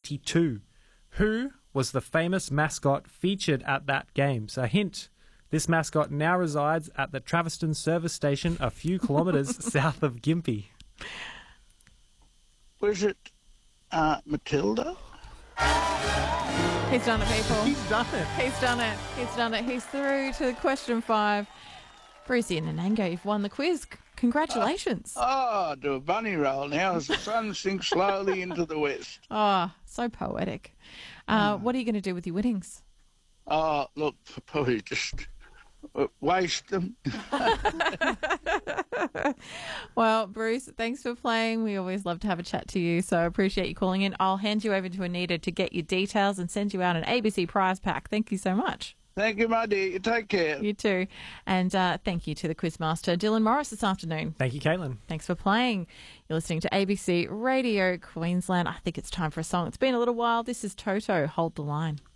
1982. Who was the famous mascot featured at that game? So hint, this mascot now resides at the Traviston service station a few kilometres south of Gympie. Was it Matilda? He's done it, people. He's done it. He's done it. He's done it. He's through to question 5. Brucey and Nanango, you've won the quiz. Congratulations. Do a bunny roll now as the sun sinks slowly into the west. Oh, so poetic. What are you going to do with your winnings? Look, probably just waste them. Well, Bruce, thanks for playing. We always love to have a chat to you, so I appreciate you calling in. I'll hand you over to Anita to get your details and send you out an ABC prize pack. Thank you so much. Thank you, my dear. You take care. You too. And thank you to the quizmaster, Dylan Morris, this afternoon. Thank you, Caitlin. Thanks for playing. You're listening to ABC Radio Queensland. I think it's time for a song. It's been a little while. This is Toto, Hold the Line.